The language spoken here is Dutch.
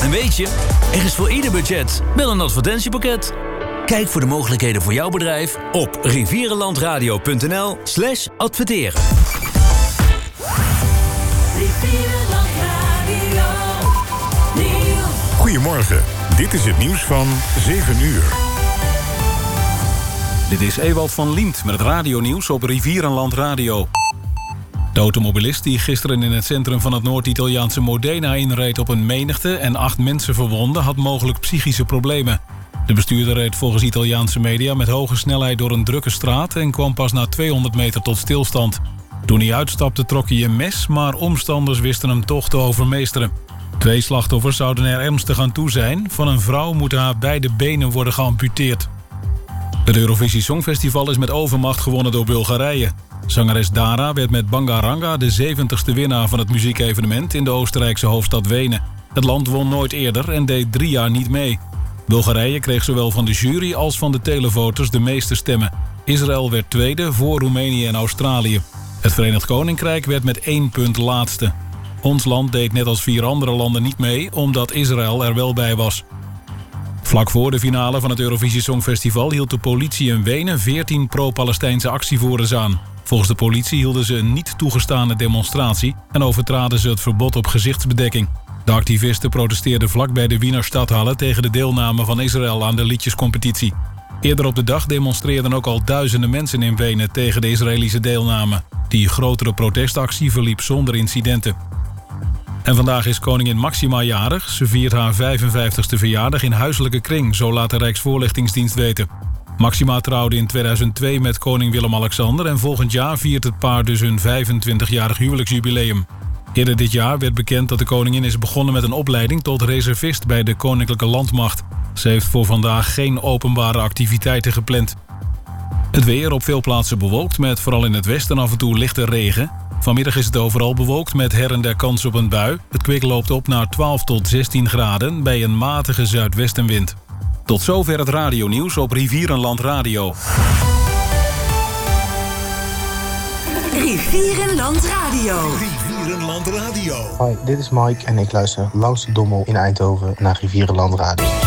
En weet je, er is voor ieder budget wel een advertentiepakket. Kijk voor de mogelijkheden voor jouw bedrijf op rivierenlandradio.nl/adverteren. Goedemorgen, dit is het nieuws van 7 uur. Dit is Ewald van Liemt met het radionieuws op Rivierenland Radio. De automobilist die gisteren in het centrum van het Noord-Italiaanse Modena inreed op een menigte en 8 mensen verwondde, had mogelijk psychische problemen. De bestuurder reed volgens Italiaanse media met hoge snelheid door een drukke straat en kwam pas na 200 meter tot stilstand. Toen hij uitstapte trok hij een mes, maar omstanders wisten hem toch te overmeesteren. 2 slachtoffers zouden er ernstig aan toe zijn. Van een vrouw moeten haar beide benen worden geamputeerd. Het Eurovisie Songfestival is met overmacht gewonnen door Bulgarije. Zangeres Dara werd met Bangaranga de 70ste winnaar van het muziekevenement in de Oostenrijkse hoofdstad Wenen. Het land won nooit eerder en deed 3 jaar niet mee. Bulgarije kreeg zowel van de jury als van de televoters de meeste stemmen. Israël werd tweede voor Roemenië en Australië. Het Verenigd Koninkrijk werd met 1 punt laatste. Ons land deed net als 4 andere landen niet mee, omdat Israël er wel bij was. Vlak voor de finale van het Eurovisie Songfestival hield de politie in Wenen 14 pro-Palestijnse actievoerders aan. Volgens de politie hielden ze een niet toegestane demonstratie en overtraden ze het verbod op gezichtsbedekking. De activisten protesteerden vlak bij de Wiener Stadhalle tegen de deelname van Israël aan de liedjescompetitie. Eerder op de dag demonstreerden ook al duizenden mensen in Wenen tegen de Israëlische deelname. Die grotere protestactie verliep zonder incidenten. En vandaag is koningin Máxima jarig. Ze viert haar 55ste verjaardag in huiselijke kring, zo laat de Rijksvoorlichtingsdienst weten. Máxima trouwde in 2002 met koning Willem-Alexander en volgend jaar viert het paar dus hun 25-jarig huwelijksjubileum. Eerder dit jaar werd bekend dat de koningin is begonnen met een opleiding tot reservist bij de Koninklijke Landmacht. Ze heeft voor vandaag geen openbare activiteiten gepland. Het weer op veel plaatsen bewolkt met vooral in het westen af en toe lichte regen. Vanmiddag is het overal bewolkt met her en der kans op een bui. Het kwik loopt op naar 12 tot 16 graden bij een matige zuidwestenwind. Tot zover het radionieuws op Rivierenland Radio. Rivierenland Radio. Rivierenland Radio. Hoi, dit is Mike en ik luister langs de Dommel in Eindhoven naar Rivierenland Radio.